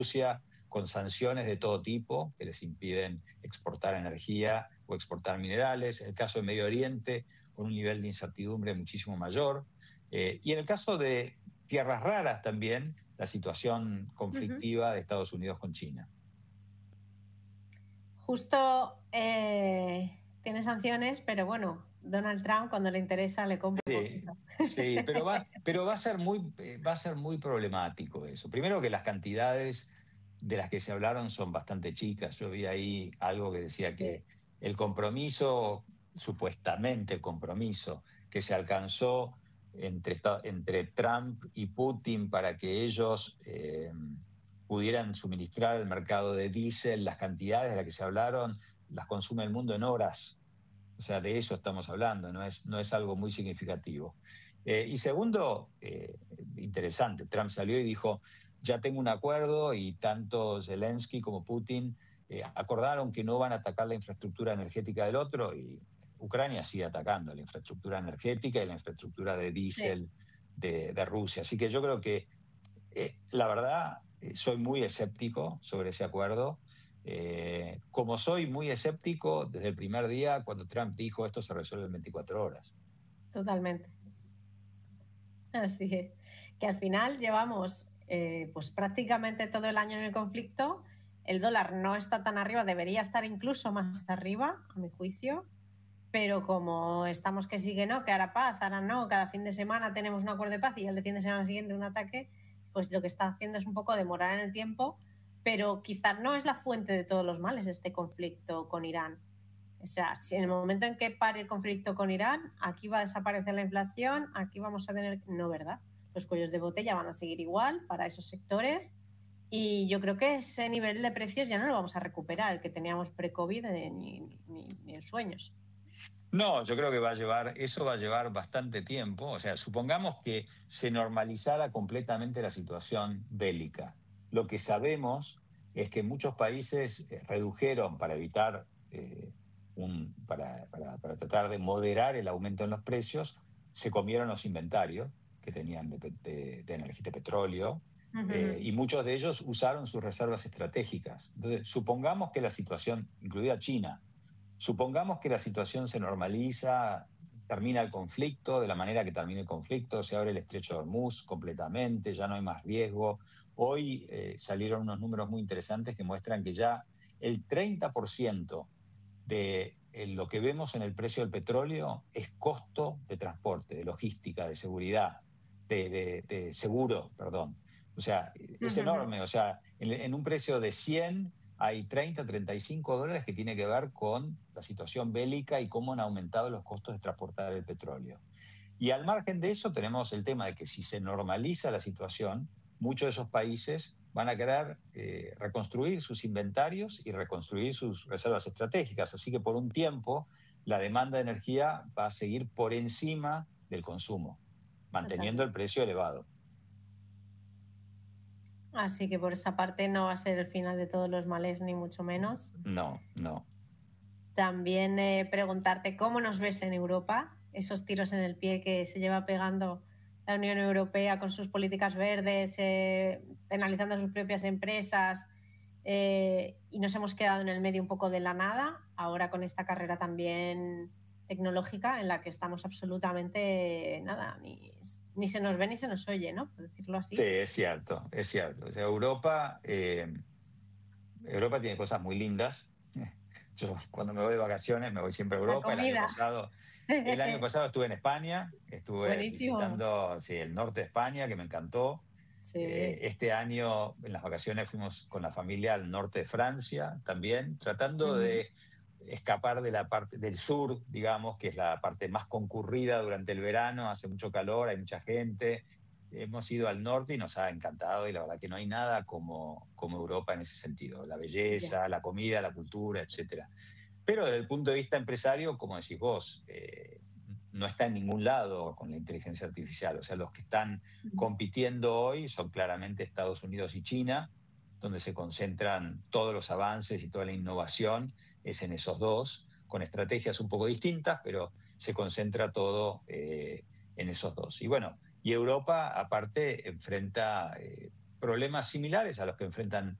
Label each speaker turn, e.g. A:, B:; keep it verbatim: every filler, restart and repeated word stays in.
A: Rusia, con sanciones de todo tipo que les impiden exportar energía o exportar minerales. En el caso de Medio Oriente, con un nivel de incertidumbre muchísimo mayor. Eh, y en el caso de tierras raras también, la situación
B: Ujú.
A: conflictiva de Estados Unidos con China.
B: Justo eh, tiene sanciones, pero bueno, Donald Trump cuando le interesa le compra un
A: Sí,
B: poquito.
A: sí, pero va, pero va a ser muy, eh, va a ser muy problemático eso. Primero que las cantidades de las que se hablaron son bastante chicas. Yo vi ahí algo que decía
B: Sí,
A: que el compromiso, supuestamente el compromiso que se alcanzó entre, esta- entre Trump y Putin para que ellos eh, pudieran suministrar al mercado de diésel, las cantidades de las que se hablaron, las consume el mundo en horas. O sea, de eso estamos hablando, no es, no es algo muy significativo. Eh, y segundo, eh, interesante, Trump salió y dijo, ya tengo un acuerdo y tanto Zelensky como Putin eh, acordaron que no van a atacar la infraestructura energética del otro y Ucrania sigue atacando la infraestructura energética y la infraestructura de
B: sí.
A: diésel de, de Rusia. Así que yo creo que eh, la verdad, eh, soy muy escéptico sobre ese acuerdo. Eh, como soy muy escéptico desde el primer día cuando Trump dijo esto se resuelve en veinticuatro horas.
B: Totalmente. Así es. Que al final llevamos eh, pues prácticamente todo el año en el conflicto. El dólar no está tan arriba, debería estar incluso más arriba, a mi juicio. Pero como estamos que sí que no, que ahora paz, ahora no, cada fin de semana tenemos un acuerdo de paz y el de fin de semana siguiente un ataque, pues lo que está haciendo es un poco demorar en el tiempo, pero quizás no es la fuente de todos los males este conflicto con Irán. O sea, si en el momento en que pare el conflicto con Irán, aquí va a desaparecer la inflación, aquí vamos a tener... No, ¿verdad? Los cuellos de botella van a seguir igual para esos sectores y yo creo que ese nivel de precios ya no lo vamos a recuperar, el que teníamos pre-COVID ni, ni, ni en sueños.
A: No, yo creo que va a llevar, eso va a llevar bastante tiempo. O sea, supongamos que se normalizara completamente la situación bélica. Lo que sabemos es que muchos países eh, redujeron para evitar, eh, un, para, para, para tratar de moderar el aumento en los precios, se comieron los inventarios que tenían de, de, de energía de petróleo, eh, y muchos de ellos usaron sus reservas estratégicas. Entonces, supongamos que la situación, incluida China, supongamos que la situación se normaliza, termina el conflicto de la manera que termina el conflicto, se abre el estrecho de Hormuz completamente, ya no hay más riesgo. Hoy eh, salieron unos números muy interesantes que muestran que ya el treinta por ciento de eh, lo que vemos en el precio del petróleo es costo de transporte, de logística, de seguridad, de, de, de seguro, perdón. O sea, es enorme. O sea, en, en un precio de cien hay treinta, treinta y cinco dólares que tiene que ver con la situación bélica y cómo han aumentado los costos de transportar el petróleo. Y al margen de eso tenemos el tema de que si se normaliza la situación, muchos de esos países van a querer eh, reconstruir sus inventarios y reconstruir sus reservas estratégicas. Así que por un tiempo la demanda de energía va a seguir por encima del consumo, manteniendo el
B: Totalmente.
A: precio elevado.
B: Así que por esa parte no va a ser el final de todos los males, ni mucho menos.
A: No, no.
B: También eh, preguntarte cómo nos ves en Europa, esos tiros en el pie que se lleva pegando la Unión Europea con sus políticas verdes, eh, penalizando a sus propias empresas, eh, y nos hemos quedado en el medio un poco de la nada, ahora con esta carrera también tecnológica en la que estamos absolutamente nada, ni, ni se nos ve ni se nos oye, ¿no? Por decirlo
A: Sí,
B: así.
A: es cierto, es cierto. O sea, Europa, eh, Europa tiene cosas muy lindas. Yo cuando me voy de vacaciones me voy siempre a
B: La
A: Europa. El año
B: comida.
A: pasado, el año pasado estuve en España, estuve
B: Buenísimo.
A: visitando sí, el norte de España, que me encantó. Eh,
B: Sí.
A: este año en las vacaciones fuimos con la familia al norte de Francia también, tratando
B: Uh-huh.
A: de escapar de la parte del sur, digamos, que es la parte más concurrida durante el verano, hace mucho calor, hay mucha gente. Hemos ido al norte y nos ha encantado y la verdad que no hay nada como, como Europa en ese sentido, la
B: Ya.
A: belleza, la comida, la cultura, etcétera. Pero desde el punto de vista empresario, como decís vos, eh, no está en ningún lado con la inteligencia artificial. O sea, los que están
B: Uh-huh.
A: compitiendo hoy son claramente Estados Unidos y China, donde se concentran todos los avances y toda la innovación, es en esos dos, con estrategias un poco distintas, pero se concentra todo eh, en esos dos. Y bueno, y Europa aparte enfrenta... Eh, problemas similares a los que enfrentan